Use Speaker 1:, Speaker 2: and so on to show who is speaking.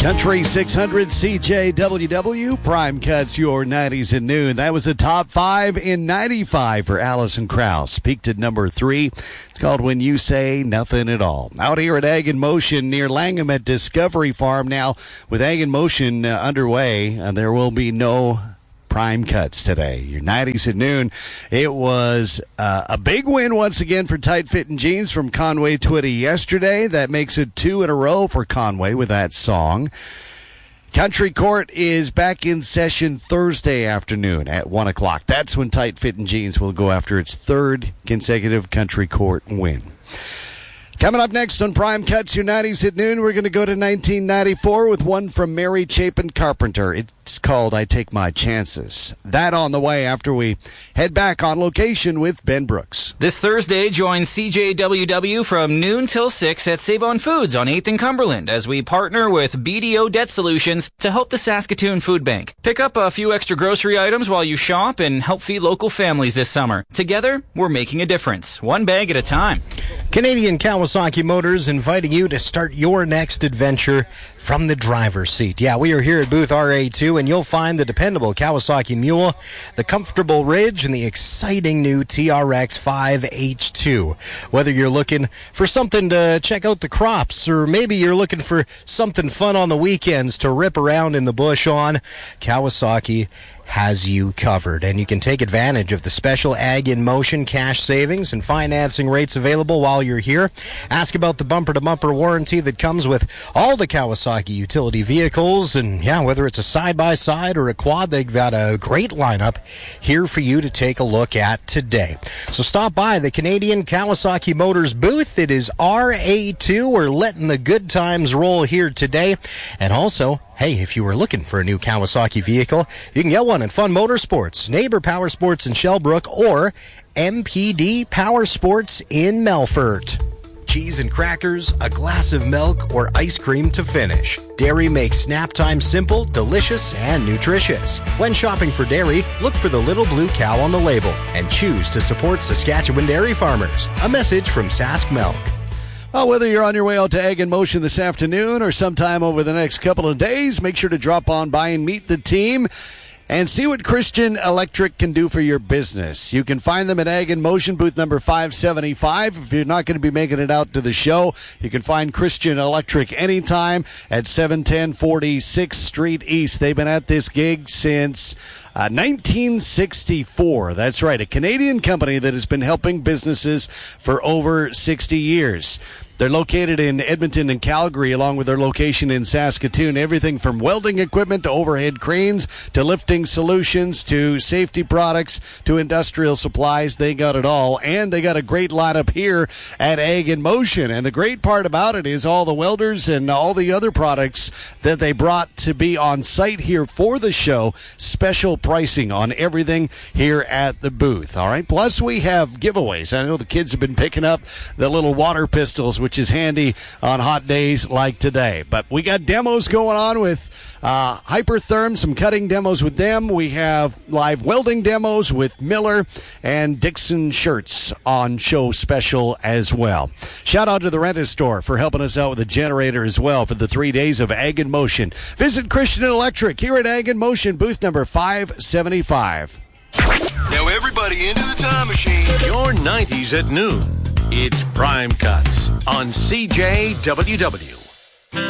Speaker 1: Country 600 CJWW, Prime Cuts, your 90s at noon. That was a top 5 in 95 for Alison Krauss. Peaked at number 3. It's called When You Say Nothing at All. Out here at Ag in Motion near Langham at Discovery Farm. Now, with Ag in Motion underway, there will be no Prime Cuts today. Your 90s at noon. It was a big win once again for Tight Fitting Jeans from Conway Twitty yesterday. That makes it 2 in a row for Conway with that song. Country Court is back in session Thursday afternoon at 1 o'clock. That's when Tight Fitting Jeans will go after its third consecutive Country Court win. Coming up next on Prime Cuts, your 90s at noon, we're going to go to 1994 with one from Mary Chapin Carpenter. It's called I Take My Chances. That on the way after we head back on location with Ben Brooks.
Speaker 2: This Thursday, join CJWW from noon till 6 at Save On Foods on 8th and Cumberland as we partner with BDO Debt Solutions to help the Saskatoon Food Bank. Pick up a few extra grocery items while you shop and help feed local families this summer. Together, we're making a difference, one bag at a time.
Speaker 3: Canadian Kawasaki Motors inviting you to start your next adventure from the driver's seat. Yeah, we are here at booth RA2, and you'll find the dependable Kawasaki Mule, the comfortable Ridge, and the exciting new TRX 5H2. Whether you're looking for something to check out the crops, or maybe you're looking for something fun on the weekends to rip around in the bush on, Kawasaki has you covered, and you can take advantage of the special Ag in Motion cash savings and financing rates available while you're here. Ask about the bumper-to-bumper warranty that comes with all the Kawasaki utility vehicles, and yeah, whether it's a side-by-side or a quad, they've got a great lineup here for you to take a look at today. So stop by the Canadian Kawasaki Motors booth. It is RA2. We're letting the good times roll here today, and also, hey, if you were looking for a new Kawasaki vehicle, you can get one at Fun Motorsports, Neighbor Power Sports in Shellbrook, or MPD Power Sports in Melfort. Cheese and crackers, a glass of milk, or ice cream to finish. Dairy makes snap time simple, delicious, and nutritious. When shopping for dairy, look for the little blue cow on the label and choose to support Saskatchewan dairy farmers. A message from Sask Milk.
Speaker 1: Well, whether you're on your way out to Ag in Motion this afternoon or sometime over the next couple of days, make sure to drop on by and meet the team and see what Christian Electric can do for your business. You can find them at Ag in Motion, booth number 575. If you're not going to be making it out to the show, you can find Christian Electric anytime at 710 46th Street East. They've been at this gig since 1964. That's right, a Canadian company that has been helping businesses for over 60 years. They're located in Edmonton and Calgary, along with their location in Saskatoon. Everything from welding equipment to overhead cranes to lifting solutions to safety products to industrial supplies. They got it all. And they got a great lineup here at Ag in Motion. And the great part about it is all the welders and all the other products that they brought to be on site here for the show. Special pricing on everything here at the booth. All right. Plus, we have giveaways. I know the kids have been picking up the little water pistols, which is handy on hot days like today. But we got demos going on with Hypertherm, some cutting demos with them. We have live welding demos with Miller and Dixon Shirts on show special as well. Shout out to the Rentis Store for helping us out with a generator as well for the 3 days of Ag in Motion. Visit Christian Electric here at Ag in Motion, booth number 575.
Speaker 4: Now everybody into the time machine.
Speaker 5: Your 90s at noon. It's Prime Cuts on CJWW.